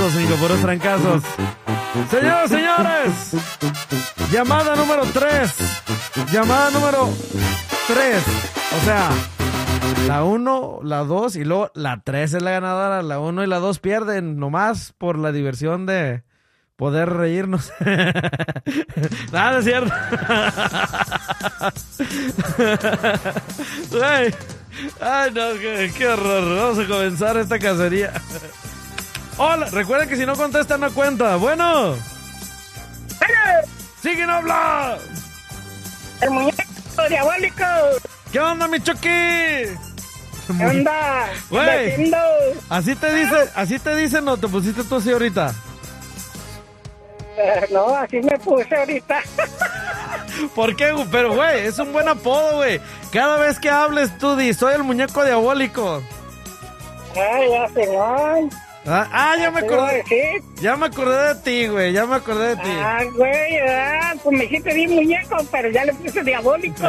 Cinco puros trancazos. Señoras, señores, llamada número 3. Llamada número 3. O sea, la 1, la 2 y luego la 3 es la ganadora. La 1 y la 2 pierden nomás por la diversión de poder reírnos. Nada, es cierto. Ay, no, qué horror. Vamos a comenzar esta cacería. Hola, recuerden que si no contestan no cuenta. Bueno. ¡Sí que no habla! El muñeco diabólico. ¿Qué onda, mi Chucky? ¿Qué onda? Güey, así te dicen o te pusiste tú así ahorita. No, así me puse ahorita. ¿Por qué? Pero, güey, es un buen apodo, güey. Cada vez que hables tú di, soy el muñeco diabólico. Ay, ya se no. Ya me acordé. Ya me acordé de ti, güey. Ya me acordé de ti. Güey, pues me dijiste di muñeco, pero ya le puse diabólico.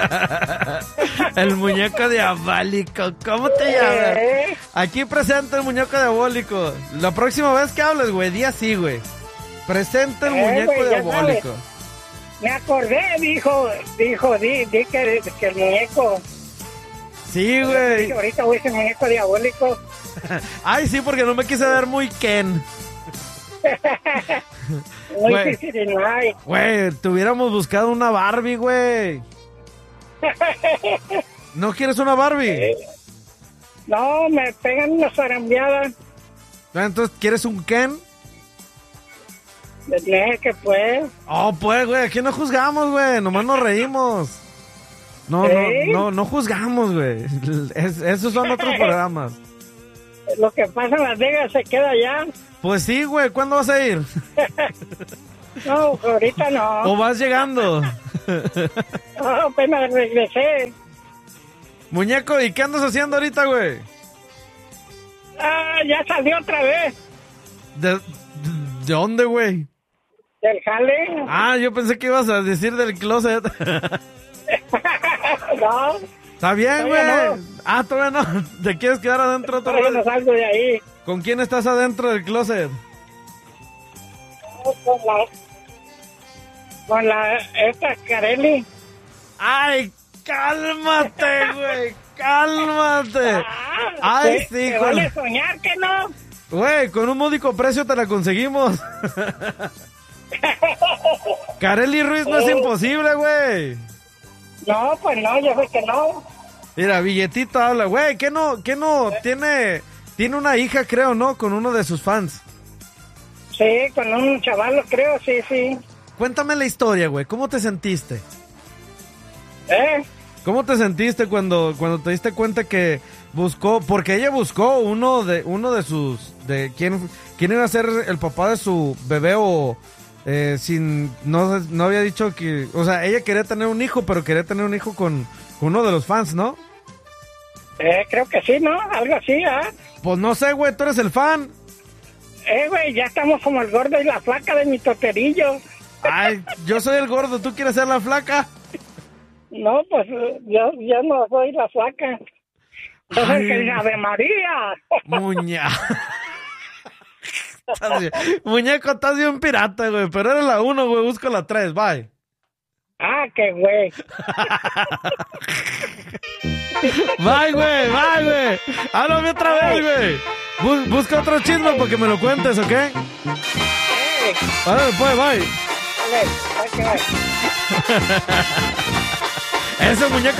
El muñeco diabólico. ¿Cómo te llamas? Aquí presente el muñeco diabólico. La próxima vez que hables, güey, di así, güey. Presente el muñeco güey, diabólico. Me acordé, dijo, di que el muñeco. Sí, güey. Ahorita voy a ser muñeco diabólico. Ay, sí, porque no me quise ver muy Ken. Muy difícil, no hay. Güey, te hubiéramos buscado una Barbie, güey. ¿No quieres una Barbie? No, me pegan una zarambeada. Entonces, ¿quieres un Ken? Que pues. Oh, pues, güey, aquí no juzgamos, güey. Nomás nos reímos. No juzgamos, güey. Esos son otros programas. Lo que pasa en Las Vegas se queda allá. Pues sí, güey. ¿Cuándo vas a ir? No, ahorita no. ¿O vas llegando? No, apenas regresé. Muñeco, ¿y qué andas haciendo ahorita, güey? Ya salió otra vez. ¿De dónde, güey? Del jale. Yo pensé que ibas a decir del closet. No. Está bien, güey. No. Todavía no. ¿Te quieres quedar adentro otra Todavía vez? no salgo de ahí. ¿Con quién estás adentro del closet? Con esta Carelli. ¡Ay, cálmate, güey! ¡Cálmate! ¡Ay, sí, ¿Te vale soñar que no? Güey, con un módico precio te la conseguimos. Carelli Ruiz no es imposible, güey. No, pues no, yo sé que no. Mira, billetito habla, güey, ¿qué no? Tiene una hija, creo, ¿no? Con uno de sus fans. Sí, con un chaval, creo, sí. Cuéntame la historia, güey, ¿cómo te sentiste? ¿Cómo te sentiste cuando te diste cuenta que buscó, porque ella buscó uno de sus, de quién iba a ser el papá de su bebé o no había dicho que, o sea, ella quería tener un hijo, pero quería tener un hijo con uno de los fans, ¿no? Creo que sí, ¿no? Algo así, Pues no sé, güey, tú eres el fan. Güey, ya estamos como el gordo y la flaca de mi toterillo. Ay, yo soy el gordo, ¿tú quieres ser la flaca? No, pues yo no soy la flaca. Yo soy el que dice Ave María. Muñeco, estás bien pirata, güey, pero eres la 1, güey, busco la 3, bye. Qué güey. Bye, güey. Háblame otra vez, güey. Busca otro chisme para que me lo cuentes, ¿ok? Vale, después, bye. Vale, Ese muñeco